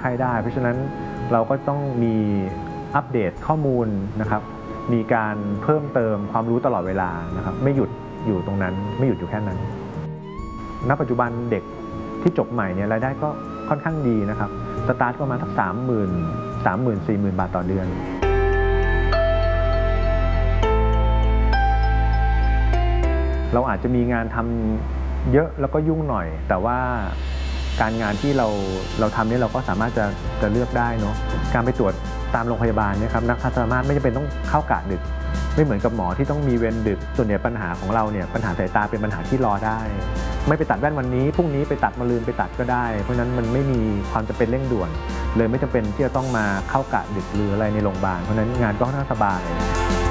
ข้ได้เพราะฉะนั้นเราก็ต้องมีอัปเดตข้อมูลนะครับมีการเพิ่มเติมความรู้ตลอดเวลานะครับไม่หยุดอยู่ตรงนั้นไม่หยุดอยู่แค่นั้นณปัจจุบันเด็กที่จบใหม่เนี่ยรายได้ก็ค่อนข้างดีนะครับสตาร์ทประมาณสัก40,000 บาทต่อเดือนเราอาจจะมีงานทำเยอะแล้วก็ยุ่งหน่อยแต่ว่าการงานที่เราทำนี่เราก็สามารถจะเลือกได้เนาะการไปตรวจตามโรงพยาบาลเนี่ยครับนักทันตแพทย์ไม่จำเป็นต้องเข้ากะดึกไม่เหมือนกับหมอที่ต้องมีเวรดึกส่วนใหญ่ปัญหาของเราเนี่ยปัญหาสายตาเป็นปัญหาที่รอได้ไม่ไปตัดแว่นวันนี้พรุ่งนี้ไปตัดมะรืนไปตัดก็ได้เพราะฉะนั้นมันไม่มีความจำเป็นเร่งด่วนเลยไม่จำเป็นที่จะต้องมาเข้ากะดึกหรืออะไรในโรงพยาบาลเพราะฉะนั้นงานก็ค่อนข้างสบาย